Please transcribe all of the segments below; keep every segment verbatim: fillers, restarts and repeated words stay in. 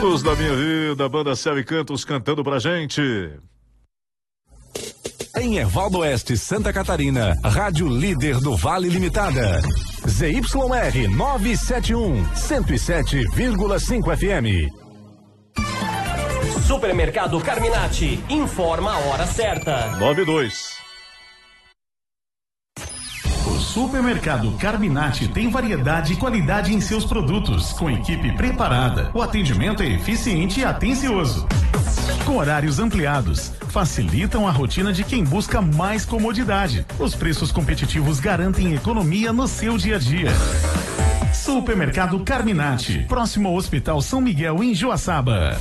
Luz da Minha Vida, Banda Céu e Cantos cantando pra gente. Em Ervaldo Oeste, Santa Catarina, Rádio Líder do Vale Limitada. Z Y R novecentos e setenta e um, cento e sete vírgula cinco F M. Supermercado Carminati, informa a hora certa. nove e dois. O Supermercado Carminati tem variedade e qualidade em seus produtos, com equipe preparada. O atendimento é eficiente e atencioso. Com horários ampliados, facilitam a rotina de quem busca mais comodidade. Os preços competitivos garantem economia no seu dia a dia. Supermercado Carminati, próximo ao Hospital São Miguel, em Joaçaba.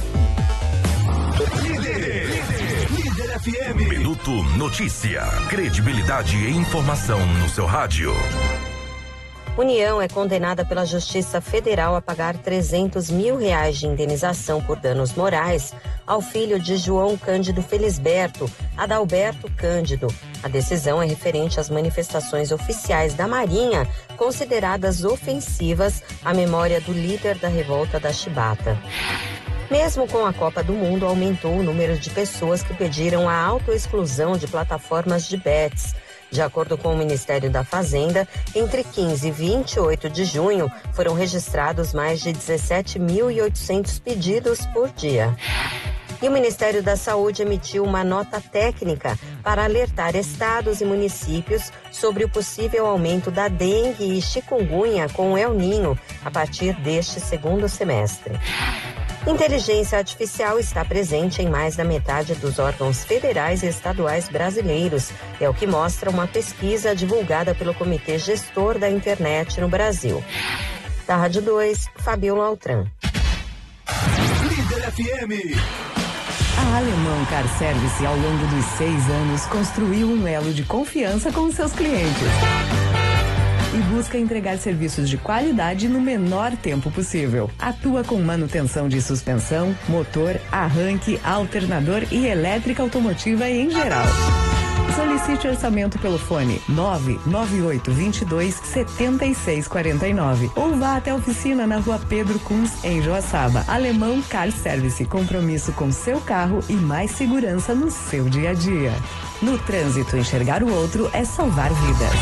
Líder, líder, líder F M. Minuto Notícia. Credibilidade e informação no seu rádio. União é condenada pela Justiça Federal a pagar trezentos mil reais de indenização por danos morais ao filho de João Cândido Felisberto, Adalberto Cândido. A decisão é referente às manifestações oficiais da Marinha, consideradas ofensivas à memória do líder da revolta da Chibata. Mesmo com a Copa do Mundo, aumentou o número de pessoas que pediram a autoexclusão de plataformas de bets. De acordo com o Ministério da Fazenda, entre quinze e vinte e oito de junho foram registrados mais de dezessete mil e oitocentos pedidos por dia. E o Ministério da Saúde emitiu uma nota técnica para alertar estados e municípios sobre o possível aumento da dengue e chikungunya com o El Ninho a partir deste segundo semestre. Inteligência artificial está presente em mais da metade dos órgãos federais e estaduais brasileiros. É o que mostra uma pesquisa divulgada pelo Comitê Gestor da Internet no Brasil. Da Rádio dois, Fabiola Altran. Líder F M. A Alemão Car Service, ao longo dos seis anos, construiu um elo de confiança com seus clientes e busca entregar serviços de qualidade no menor tempo possível. Atua com manutenção de suspensão, motor, arranque, alternador e elétrica automotiva em geral. Solicite orçamento pelo fone nove nove oito dois dois sete seis quatro nove ou vá até a oficina na rua Pedro Kunz, em Joaçaba. Alemão Car Service, compromisso com seu carro e mais segurança no seu dia a dia. No trânsito, enxergar o outro é salvar vidas.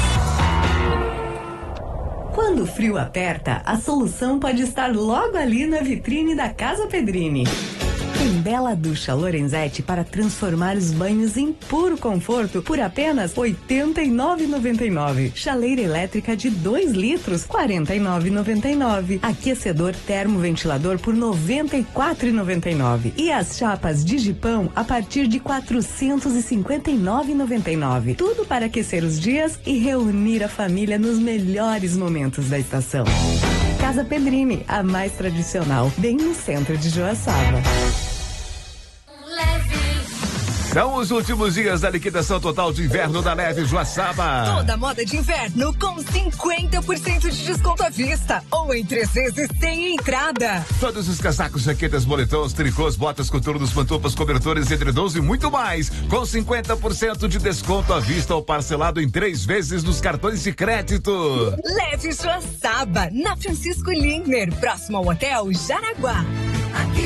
Quando o frio aperta, a solução pode estar logo ali na vitrine da Casa Pedrini. Tem bela ducha Lorenzetti para transformar os banhos em puro conforto por apenas oitenta e nove reais e noventa e nove centavos. Chaleira elétrica de dois litros, quarenta e nove reais e noventa e nove centavos. Aquecedor termoventilador por noventa e quatro reais e noventa e nove centavos. E as chapas Digipão a partir de quatrocentos e cinquenta e nove reais e noventa e nove centavos. Tudo para aquecer os dias e reunir a família nos melhores momentos da estação. Casa Pedrini, a mais tradicional, bem no centro de Joaçaba. São os últimos dias da liquidação total de inverno da Leve Joaçaba. Toda moda de inverno com cinquenta por cento de desconto à vista ou em três vezes sem entrada. Todos os casacos, jaquetas, moletons, tricôs, botas, coturnos, pantufas, cobertores, edredons e muito mais. Com cinquenta por cento de desconto à vista ou parcelado em três vezes nos cartões de crédito. Leve Joaçaba, na Francisco Lindner, próximo ao Hotel Jaraguá.